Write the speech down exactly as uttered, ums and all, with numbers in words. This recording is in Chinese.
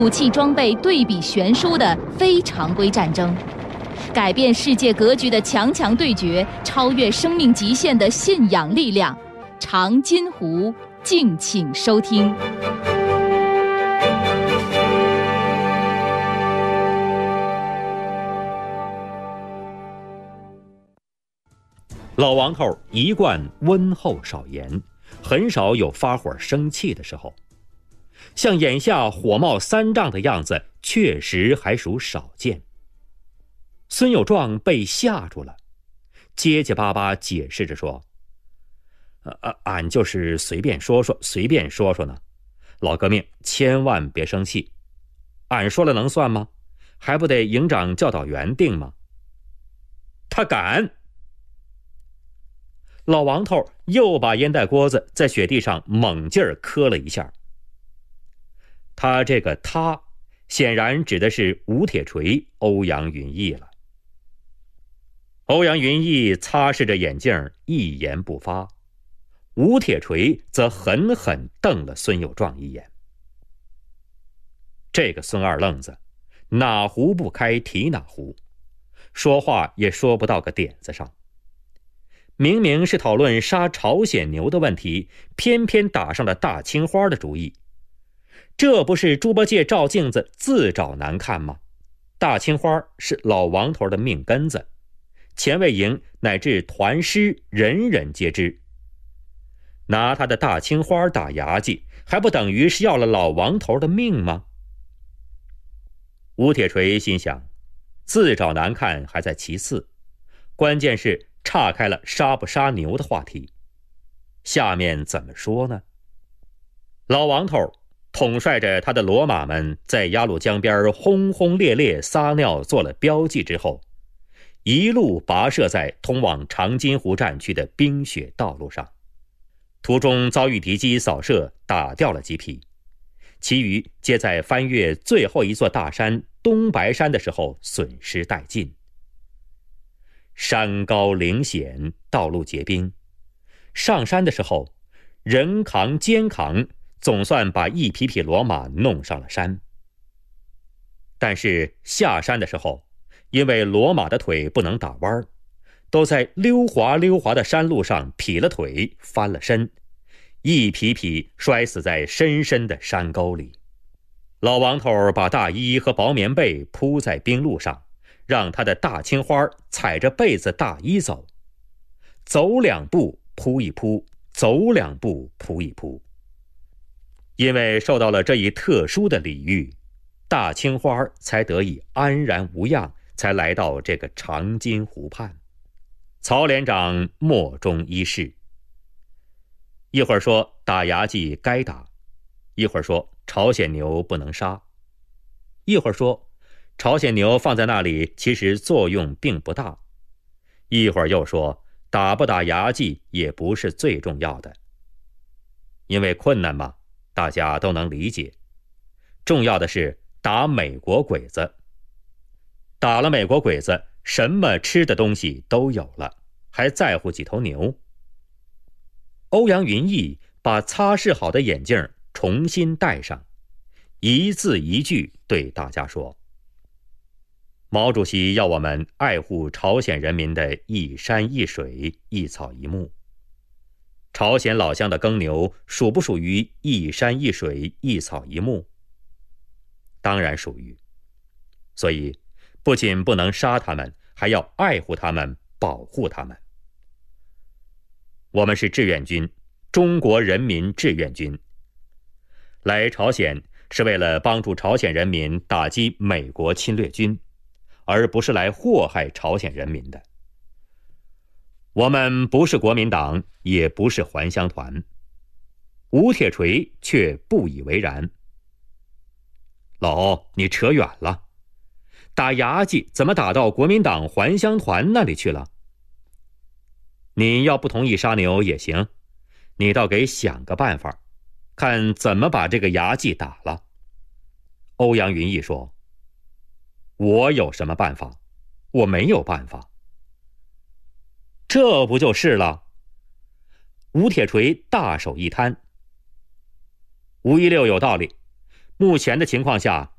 武器装备对比悬殊的非常规战争，改变世界格局的强强对决，超越生命极限的信仰力量。长津湖，敬请收听。 老王头一贯温厚少言，很少有发火生气的时候。像眼下火冒三丈的样子，确实还属少见。孙有壮被吓住了，结结巴巴解释着说：“呃呃，俺就是随便说说，随便说说呢。老革命，千万别生气。俺说了能算吗？还不得营长教导员定吗？”他敢！老王头又把烟袋锅子在雪地上猛劲儿磕了一下。他这个他显然指的是吴铁锤、欧阳云逸了。欧阳云逸擦拭着眼镜，一言不发。吴铁锤则狠狠瞪了孙有壮一眼。这个孙二愣子哪壶不开提哪壶，说话也说不到个点子上。明明是讨论杀朝鲜牛的问题，偏偏打上了大青花的主意。这不是猪八戒照镜子自找难看吗？大青花是老王头的命根子，前卫营乃至团师人人皆知。拿他的大青花打牙祭，还不等于是要了老王头的命吗？吴铁锤心想，自找难看还在其次，关键是岔开了杀不杀牛的话题。下面怎么说呢？老王头统帅着他的骡马们在鸭绿江边轰轰烈烈撒尿做了标记之后，一路跋涉在通往长津湖战区的冰雪道路上，途中遭遇敌机扫射，打掉了几匹，其余皆在翻越最后一座大山东白山的时候损失殆尽。山高岭险，道路结冰，上山的时候人扛肩扛，总算把一匹匹骡马弄上了山。但是下山的时候，因为骡马的腿不能打弯，都在溜滑溜滑的山路上劈了腿，翻了身，一匹匹摔死在深深的山沟里。老王头把大衣和薄棉被铺在冰路上，让他的大青花踩着被子大衣走，走两步扑一扑，走两步扑一扑。因为受到了这一特殊的礼遇，大青花才得以安然无恙，才来到这个长津湖畔。曹连长莫衷一是，一会儿说打牙祭该打，一会儿说朝鲜牛不能杀，一会儿说朝鲜牛放在那里其实作用并不大，一会儿又说打不打牙祭也不是最重要的。因为困难嘛，大家都能理解，重要的是打美国鬼子。打了美国鬼子，什么吃的东西都有了，还在乎几头牛？欧阳云逸把擦拭好的眼镜重新戴上，一字一句对大家说：毛主席要我们爱护朝鲜人民的一山一水一草一木。朝鲜老乡的耕牛属不属于一山一水一草一木？当然属于。所以不仅不能杀他们，还要爱护他们，保护他们。我们是志愿军，中国人民志愿军。来朝鲜是为了帮助朝鲜人民打击美国侵略军，而不是来祸害朝鲜人民的。我们不是国民党，也不是还乡团。吴铁锤却不以为然。老欧，你扯远了，打牙祭怎么打到国民党还乡团那里去了？你要不同意杀牛也行，你倒给想个办法，看怎么把这个牙祭打了。欧阳云逸说：我有什么办法？我没有办法。这不就是了？吴铁锤大手一摊：吴一六有道理， 目前的情况下，